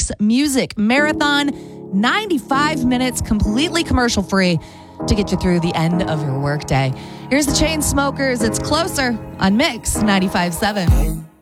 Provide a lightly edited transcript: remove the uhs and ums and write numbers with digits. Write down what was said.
Mix Music Marathon. 95 minutes, completely commercial free to get you through the end of your workday. Here's the Chainsmokers. It's Closer on Mix 95.7.